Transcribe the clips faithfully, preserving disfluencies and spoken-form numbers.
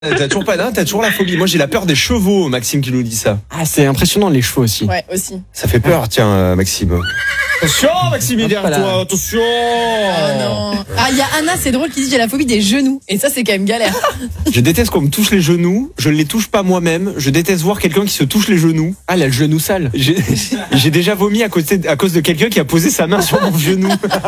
T'as toujours pas d'un, t'as toujours la phobie. Moi j'ai la peur des chevaux, Maxime qui nous dit ça. Ah, c'est impressionnant les chevaux aussi. Ouais, aussi. Ça fait peur, tiens, euh, Maxime. Attention, Maxime, il est derrière toi, attention. Oh non. Ah, il y a Anna, c'est drôle, qui dit j'ai la phobie des genoux. Et ça, c'est quand même galère. Je déteste qu'on me touche les genoux, je ne les touche pas moi-même, je déteste voir quelqu'un qui se touche les genoux. Ah, elle a le genou sale. J'ai, j'ai déjà vomi à, côté, à cause de quelqu'un qui a posé sa main sur mon genou.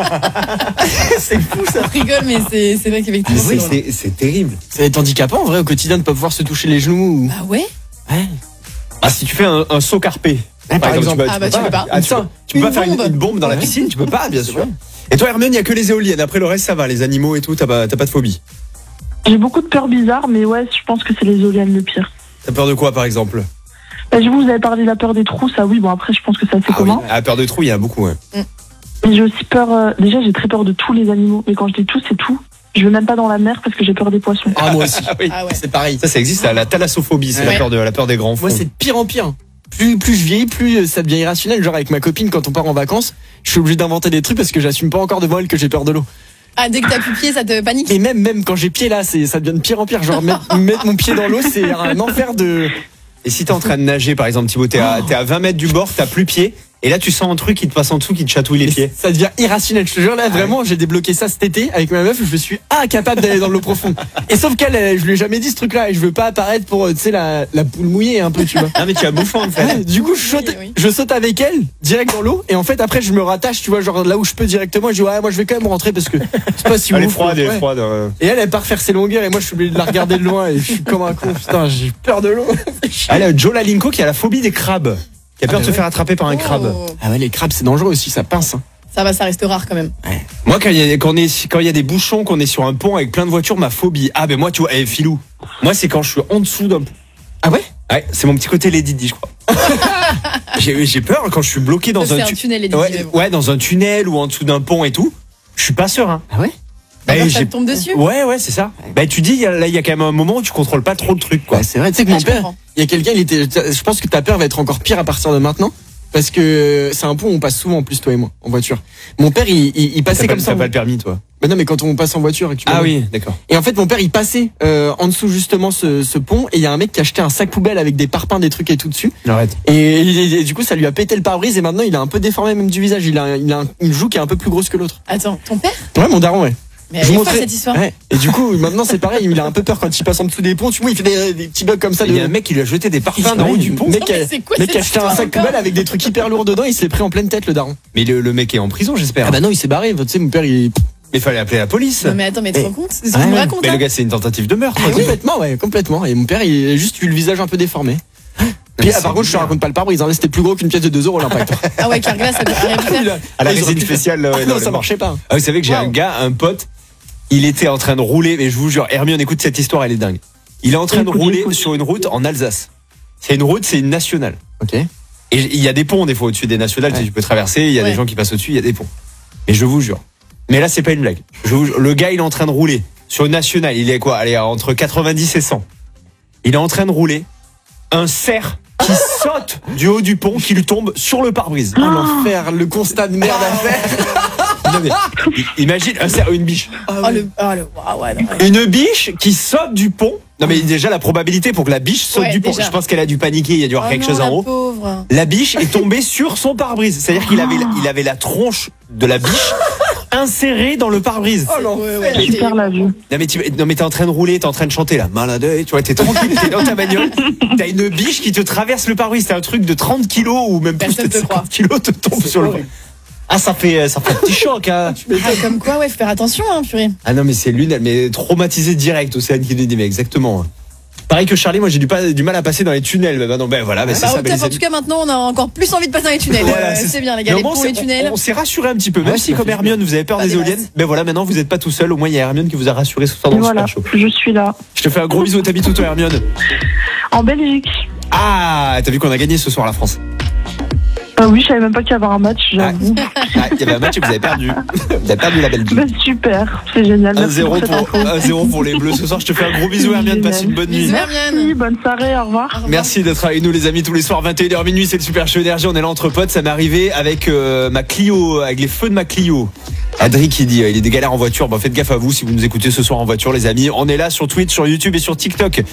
C'est fou ça. Je rigole, mais c'est, c'est vrai qu'effectivement. Oui, c'est, c'est, c'est terrible. C'est handicapant en vrai au quotidien de pas pouvoir se toucher les genoux. Ou... Bah ouais. Ouais. Ah, si tu fais un, un saut carpé. Ouais, par exemple. tu peux, Ah bah tu peux pas. Ah, tu peux, tu peux Une pas faire une, bombe. une bombe dans la Ouais. piscine, tu peux pas, bien C'est sûr. vrai. Et toi, Hermione, il y a que les éoliennes. Après le reste, ça va, les animaux et tout, t'as pas, t'as pas de phobie. J'ai beaucoup de peurs bizarres, mais ouais, je pense que c'est les éoliennes le pire. T'as peur de quoi, par exemple? Bah, je vous avez parlé de la peur des trous, ça oui, bon après je pense que c'est assez Ah oui, commun. ah, peur de trou, il y en a beaucoup. Ouais. Mais j'ai aussi peur, euh, déjà j'ai très peur de tous les animaux, mais quand je dis tout, c'est tout. Je vais même pas dans la mer parce que j'ai peur des poissons. Ah, moi aussi. Ah oui. Ah ouais. C'est pareil. Ça, ça existe, la, la thalassophobie, c'est Ouais. la peur de la peur des grands fonds. Moi, c'est de pire en pire. Plus, plus je vieillis, plus ça devient irrationnel. Genre avec ma copine, quand on part en vacances, je suis obligé d'inventer des trucs parce que j'assume pas encore devant elle que j'ai peur de l'eau. Ah, dès que t'as plus pied, ça te panique. Et même, même quand j'ai pied là, c'est, ça devient de pire en pire. Genre mettre, mettre mon pied dans l'eau, c'est un enfer de. Et si t'es en train de nager, par exemple, Thibaut, t'es à, t'es à vingt mètres du bord, t'as plus pied, et là tu sens un truc qui te passe en dessous, qui te chatouille les Et pieds. ça devient irrationnel. Je te jure là, vraiment, j'ai débloqué ça cet été avec ma meuf. Je suis incapable d'aller dans l'eau profonde. Et sauf qu'elle, elle, je lui ai jamais dit ce truc-là. Et je veux pas apparaître pour, tu sais, la, la poule mouillée un peu, tu vois. Ah mais tu as bouffant en fait. Ouais, du coup, je saute, Oui, oui. je saute avec elle direct dans l'eau. Et en fait, après, je me rattache, tu vois, genre là où je peux directement. Je dis ouais, moi, je vais quand même rentrer parce que je sais pas si Elle est ouf, froide, elle ouais. est froide. euh. Et elle, elle part faire ses longueurs et moi, je suis obligé de la regarder de loin et je suis comme un con. Putain, j'ai peur de l'eau. Ah là, Joe Lalinko qui a la phobie des crabes, qui a peur Ah, de bah se ouais. faire attraper par un crabe. Oh. Ah ouais, les crabes, c'est dangereux aussi, ça pince. Hein. Ça va, ça reste rare quand même. Moi, quand il y a, quand on est, quand il y a des bouchons, qu'on est sur un pont avec plein de voitures, ma phobie. Ah ben moi, tu vois, eh, Filou, moi c'est quand je suis en dessous d'un pont. Ah ouais? Ouais, c'est mon petit côté Lady Di, je crois. j'ai, j'ai peur quand je suis bloqué dans Ça, un, c'est un tu- tunnel, les Didi, ouais, mais bon. ouais, dans un tunnel ou en dessous d'un pont et tout. Je suis pas serein. Ah ouais? Bah, Alors, ça j'ai- te tombe dessus. Ouais, ouais, c'est ça. Bah, tu dis, il y a- là, il y a quand même un moment où tu contrôles pas trop le truc, quoi. Ouais, c'est vrai, tu sais que Ah, mon je père, comprends. il y a quelqu'un, il était, je pense que ta peur va être encore pire à partir de maintenant. Parce que c'est un pont où on passe souvent en plus, toi et moi, en voiture. Mon père, il, il, il passait T'as pas, comme ça. t'as en- pas le permis, toi. Bah non, mais quand on passe en voiture et que tu Ah vois- oui, d'accord. Et en fait, mon père, il passait euh, en dessous justement ce, ce pont et il y a un mec qui a acheté un sac poubelle avec des parpaings, des trucs et tout dessus. Arrête. Et, et- et du coup, ça lui a pété le pare-brise et maintenant, il a un peu déformé même du visage. Il a, il a un- une joue qui est un peu plus grosse que l'autre. Attends, ton père? Ouais, mon daron, ouais. Mais Je elle est montrais- folle, cette histoire. Ouais. Et du coup, maintenant, c'est pareil. Il a un peu peur quand il passe en dessous des ponts. Tu vois, il fait des, des petits bugs comme ça. Il y a de- un mec qui lui a jeté des parfums Ouais, dans le haut du pont. Mec, Non, mais a- c'est quoi mec cette a acheté un histoire sac encore poubelle avec des trucs hyper lourds dedans. Il s'est pris en pleine tête, le daron. Mais le, le mec est en prison, j'espère. Ah bah non, il s'est barré. Tu sais, mon père, il. Mais il fallait appeler la police. Non, mais attends, mais tu te Mais- rends compte? C'est ce Ouais, qu'on me ouais. raconte, Mais hein. le gars, c'est une tentative de meurtre. Ah, complètement, ouais, complètement. Et mon père, il a juste eu le visage un peu déformé. Puis, mais ah, c'est par contre, je te bizarre. raconte pas le pare-brise. Hein. C'était plus gros qu'une pièce de deux euros l'impact. Ah ouais, Carglass, ça peut rien faire. À la Ils auraient résine pu faire- spéciale. Ah euh, dans non, le ça mort. marchait pas. Ah, vous savez que j'ai Wow. un gars, un pote, il était en train de rouler, mais je vous jure, Hermione, écoute cette histoire, elle est dingue. Il est en train de Écoute, rouler écoute. sur une route en Alsace. C'est une route, c'est une nationale. Ok. Et il y a des ponts des fois au-dessus des nationales, tu sais, Ouais. tu peux traverser, il y a Ouais. des gens qui passent au-dessus, il y a des ponts. Mais je vous jure. Mais là, c'est pas une blague. Je vous jure, le gars, il est en train de rouler sur une nationale. Il est quoi? Allez, entre quatre-vingt-dix et cent. Il est en train de rouler un cerf qui saute du haut du pont, qui lui tombe sur le pare-brise. Oh, l'enfer, le constat de merde à faire. Non, mais, i- imagine un cerf, une biche. Oh, le, oh, le, waouh, ouais, non, ouais. Une biche qui saute du pont. Non, mais déjà, la probabilité pour que la biche saute Ouais, du pont. déjà. Je pense qu'elle a dû paniquer, il y a dû y avoir Oh quelque non, chose en la haut. pauvre. La biche est tombée sur son pare-brise. C'est-à-dire qu'il avait, il avait la tronche de la biche insérée dans le pare-brise. Oh, ouais, ouais, Mais- t'es- Super la vue. Non mais, tu, non mais t'es en train de rouler, t'es en train de chanter là, malade, tu vois, t'es tranquille, t'es dans ta bagnole, t'as une biche qui te traverse le pare-brise, t'as un truc de trente kilos ou même plus, Personne peut-être te croit. cinquante kilos te tombe sur le truc. Ah ça fait, ça fait un petit choc hein. Ah, comme quoi, ouais, faut faire attention, hein, purée. Ah non mais c'est lunaire, mais traumatisé direct, Océane qui nous dit, mais exactement. Pareil que Charlie, moi j'ai du, pas, du mal à passer dans les tunnels, bah, bah non, ben voilà, bah, c'est Bah, ça. au bah, top, les en amis. tout cas, maintenant, on a encore plus envie de passer dans les tunnels. Voilà, Euh, c'est- c'est bien, les gars, Mais les au moins, ponts, c'est- les tunnels. On, on s'est rassuré un petit peu, même Ouais, si ça comme fait Hermione vous avez peur Pas des des éoliennes, masses. ben voilà, maintenant vous n'êtes pas tout seul, au moins il y a Hermione qui vous a rassuré ce soir Et dans le voilà, Super Show. je suis là. Je te fais un gros bisou, t'habites où toi Hermione? En Belgique. Ah, t'as vu qu'on a gagné ce soir la France? Ah oui, je savais même pas qu'il y avait un match, j'avoue. Ah, il y avait un match et vous avez perdu. Vous avez perdu la Belgique. Bah, super, c'est génial. un Merci zéro pour cette pour, info. un zéro pour les Bleus. Ce soir, je te fais un gros bisou, Hermione. Passe une bonne nuit. Bisous, Hermione. Merci, bonne soirée, au revoir. Merci d'être avec nous, les amis, tous les soirs, vingt et une heures minuit. C'est le Super Show Énergie. On est là entre potes. Ça m'est arrivé avec euh, ma Clio, avec les feux de ma Clio. Adri qui dit, euh, il est des galères en voiture. Bah, faites gaffe à vous si vous nous écoutez ce soir en voiture, les amis. On est là sur Twitch, sur YouTube et sur TikTok.